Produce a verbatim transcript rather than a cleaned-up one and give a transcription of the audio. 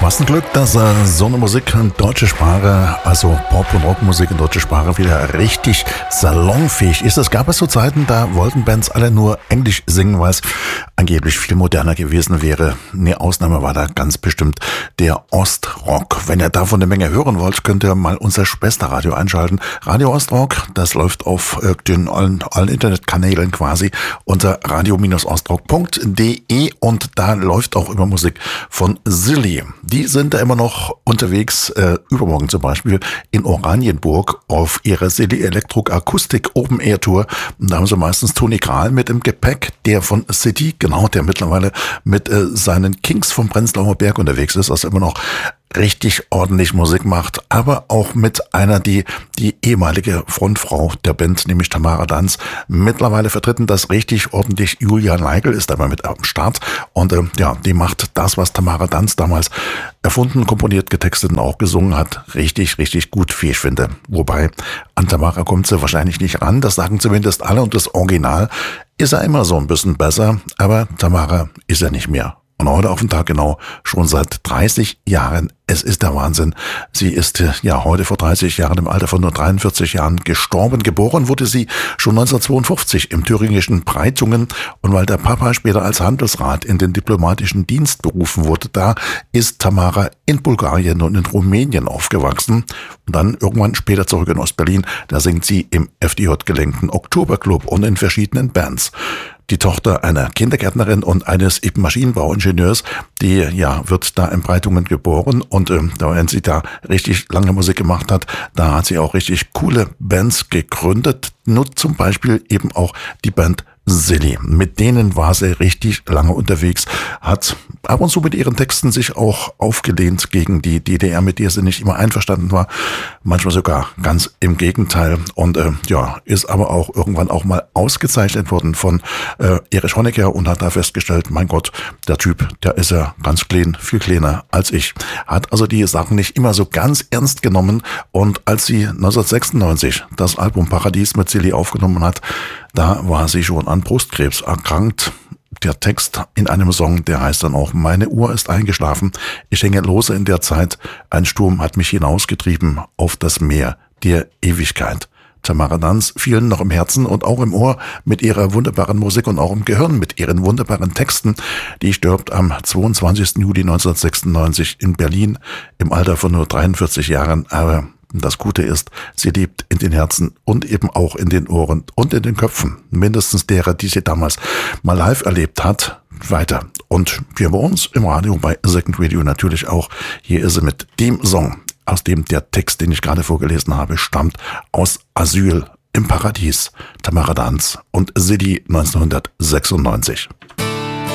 Was ein Glück, dass äh, so eine Musik in deutsche Sprache, also Pop- und Rockmusik in deutsche Sprache wieder richtig salonfähig ist. Es gab es so Zeiten, da wollten Bands alle nur Englisch singen, weil es angeblich viel moderner gewesen wäre. Eine Ausnahme war da ganz bestimmt der Ostrock. Wenn ihr davon eine Menge hören wollt, könnt ihr mal unser Schwesterradio einschalten. Radio Ostrock, das läuft auf äh, den allen, allen Internetkanälen quasi unter radio Ostrock punkt de und da läuft auch immer Musik von Silly. Die sind da immer noch unterwegs, äh, übermorgen zum Beispiel in Oranienburg auf ihrer Silly Electric Akustik Open Air Tour. Und da haben sie meistens Toni Kral mit im Gepäck, der von City, genau, der mittlerweile mit äh, seinen Kings vom Prenzlauer Berg unterwegs ist, also immer noch richtig ordentlich Musik macht, aber auch mit einer, die die ehemalige Frontfrau der Band, nämlich Tamara Danz, mittlerweile vertreten das richtig ordentlich. Julia Leigel ist einmal mit am Start und äh, ja, die macht das, was Tamara Danz damals erfunden, komponiert, getextet und auch gesungen hat, richtig, richtig gut, wie ich finde. Wobei, an Tamara kommt sie wahrscheinlich nicht ran, das sagen zumindest alle und das Original ist ja immer so ein bisschen besser, aber Tamara ist ja nicht mehr. Und heute auf den Tag genau, schon seit dreißig Jahren. Es ist der Wahnsinn. Sie ist ja heute vor dreißig Jahren im Alter von nur dreiundvierzig Jahren gestorben. Geboren wurde sie schon neunzehnhundertzweiundfünfzig im thüringischen Breitungen. Und weil der Papa später als Handelsrat in den diplomatischen Dienst berufen wurde, da ist Tamara in Bulgarien und in Rumänien aufgewachsen. Und dann irgendwann später zurück in Ostberlin. Da singt sie im F D J-gelenkten Oktoberclub und in verschiedenen Bands. Die Tochter einer Kindergärtnerin und eines eben Maschinenbauingenieurs, die ja wird da in Breitungen geboren und ähm, wenn sie da richtig lange Musik gemacht hat, da hat sie auch richtig coole Bands gegründet, nur zum Beispiel eben auch die Band Silly. Mit denen war sie richtig lange unterwegs, hat ab und zu mit ihren Texten sich auch aufgelehnt gegen die D D R, mit der sie nicht immer einverstanden war, manchmal sogar ganz im Gegenteil und äh, ja, ist aber auch irgendwann auch mal ausgezeichnet worden von äh, Erich Honecker und hat da festgestellt, mein Gott, der Typ, der ist ja ganz klein, viel kleiner als ich. Hat also die Sachen nicht immer so ganz ernst genommen und als sie neunzehnhundertsechsundneunzig das Album Paradies mit Silly aufgenommen hat, da war sie schon an Brustkrebs erkrankt. Der Text in einem Song, der heißt dann auch, meine Uhr ist eingeschlafen, ich hänge lose in der Zeit, ein Sturm hat mich hinausgetrieben auf das Meer der Ewigkeit. Tamara Danz vielen noch im Herzen und auch im Ohr mit ihrer wunderbaren Musik und auch im Gehirn mit ihren wunderbaren Texten. Die stirbt am zweiundzwanzigsten Juli neunzehnhundertsechsundneunzig in Berlin im Alter von nur dreiundvierzig Jahren, aber das Gute ist, sie lebt in den Herzen und eben auch in den Ohren und in den Köpfen, mindestens derer, die sie damals mal live erlebt hat, weiter. Und wir bei uns im Radio bei Second Radio natürlich auch. Hier ist sie mit dem Song, aus dem der Text, den ich gerade vorgelesen habe, stammt, aus Asyl im Paradies, Tamara Danz und Silly neunzehnhundertsechsundneunzig.